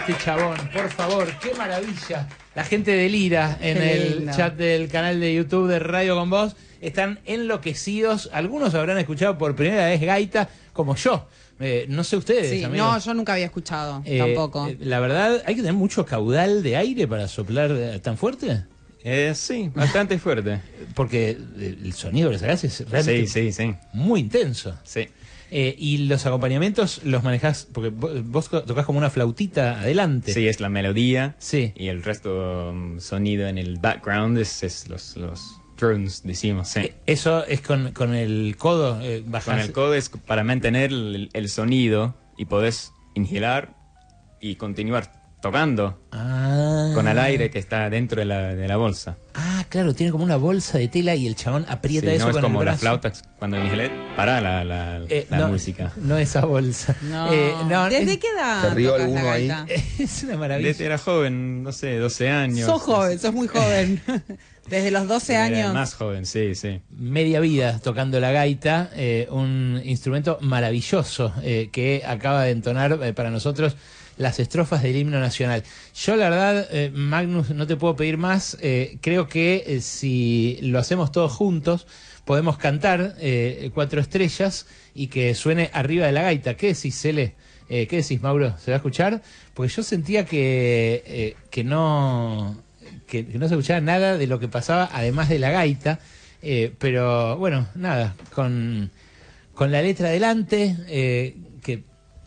este chabón, por favor, qué maravilla. La gente de Lira en el chat del canal de YouTube de Radio Con Vos están enloquecidos. Algunos habrán escuchado por primera vez gaita, como yo. No sé ustedes, sí, amigos. No, yo nunca había escuchado, tampoco. La verdad, ¿hay que tener mucho caudal de aire para soplar tan fuerte? Sí, bastante fuerte. Porque el sonido que le sacás es realmente sí. muy intenso. Sí. Y los acompañamientos los manejás, porque vos tocás como una flautita adelante. Sí, es la melodía. Sí. Y el resto sonido en el background es los drones, decimos. Sí. Eso es con el codo, bajás. Con el codo es para mantener el sonido y podés inhalar y continuar tocando con el aire que está dentro de la bolsa. Ah, claro, tiene como una bolsa de tela y el chabón aprieta eso no con es como el la brazo. flauta cuando inhalé, para la música. No esa bolsa. No. ¿Desde qué edad ¿Te rió tocas alguno la ahí? gaita? Es una maravilla. Desde era joven, no sé, 12 años. Sos joven, sos muy joven. Desde los 12 Era años. más joven, sí. Media vida tocando la gaita, un instrumento maravilloso que acaba de entonar para nosotros las estrofas del himno nacional. Yo la verdad, Magnus, no te puedo pedir más. Creo que si lo hacemos todos juntos, podemos cantar 4 estrellas y que suene arriba de la gaita. ¿Qué decís, Cele? ¿Qué decís, Mauro? ¿Se va a escuchar? Porque yo sentía que no se escuchaba nada de lo que pasaba además de la gaita, pero bueno, nada, con la letra adelante, que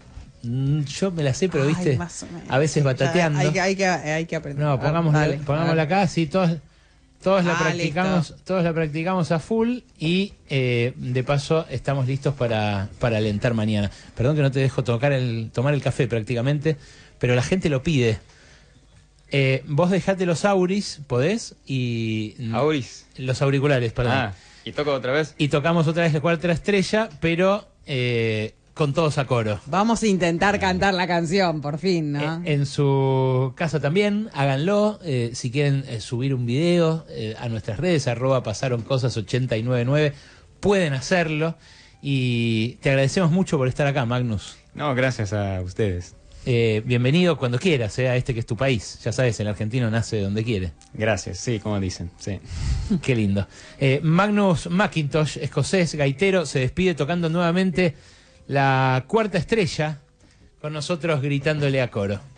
yo me la sé, pero viste, más o menos. a veces batateando. Hay que aprender. No, pongámosla acá, sí, todos la practicamos, listo. todos la practicamos a full y de paso estamos listos para alentar mañana. Perdón que no te dejo tomar el café prácticamente, pero la gente lo pide. Vos dejate los auris, ¿podés? ¿Auris? Los auriculares, perdón. ¿Y toco otra vez? Y tocamos otra vez la 4ª estrella, pero con todos a coro. Vamos a intentar cantar la canción, por fin, ¿no? En su casa también, háganlo. Si quieren subir un video a nuestras redes, @pasaroncosas899, pueden hacerlo. Y te agradecemos mucho por estar acá, Magnus. No, gracias a ustedes. Bienvenido cuando quieras, a este que es tu país. Ya sabes, el argentino nace donde quiere. Gracias, sí, como dicen, sí. Qué lindo. Magnus McIntosh, escocés, gaitero, se despide tocando nuevamente la 4ª estrella, con nosotros gritándole a coro.